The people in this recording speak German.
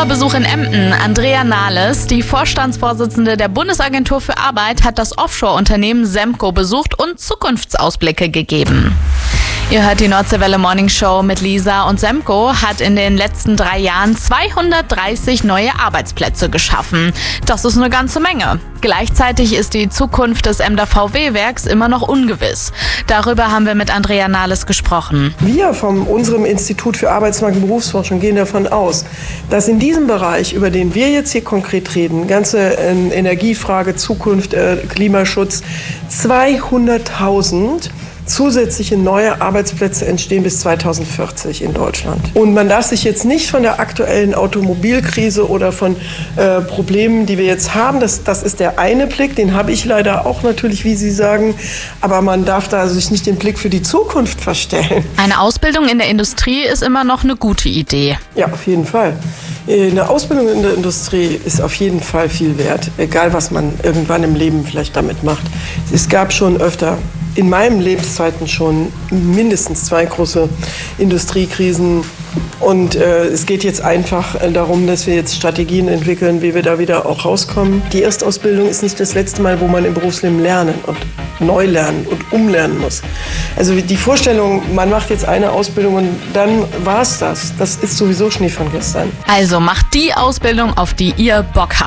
Besuch in Emden. Andrea Nahles, die Vorstandsvorsitzende der Bundesagentur für Arbeit, hat das Offshore-Unternehmen Semco besucht und Zukunftsausblicke gegeben. Ihr hört die Nordseewelle Morning Show mit Lisa, und Semco hat in den letzten 3 Jahren 230 neue Arbeitsplätze geschaffen. Das ist eine ganze Menge. Gleichzeitig ist die Zukunft des Emder VW-Werks immer noch ungewiss. Darüber haben wir mit Andrea Nahles gesprochen. Wir von unserem Institut für Arbeitsmarkt und Berufsforschung gehen davon aus, dass in diesem Bereich, über den wir jetzt hier konkret reden, ganze Energiefrage, Zukunft, Klimaschutz, 200.000 zusätzliche neue Arbeitsplätze entstehen bis 2040 in Deutschland. Und man darf sich jetzt nicht von der aktuellen Automobilkrise oder von Problemen, die wir jetzt haben, das ist der eine Blick, den habe ich leider auch natürlich, wie Sie sagen, aber man darf da sich nicht den Blick für die Zukunft verstellen. Eine Ausbildung in der Industrie ist immer noch eine gute Idee. Ja, auf jeden Fall. Eine Ausbildung in der Industrie ist auf jeden Fall viel wert, egal was man irgendwann im Leben vielleicht damit macht. Es gab schon öfter in meinen Lebenszeiten schon mindestens 2 große Industriekrisen. Und es geht jetzt einfach darum, dass wir jetzt Strategien entwickeln, wie wir da wieder auch rauskommen. Die Erstausbildung ist nicht das letzte Mal, wo man im Berufsleben lernen und neu lernen und umlernen muss. Also die Vorstellung, man macht jetzt eine Ausbildung und dann war's das. Das ist sowieso Schnee von gestern. Also macht die Ausbildung, auf die ihr Bock habt.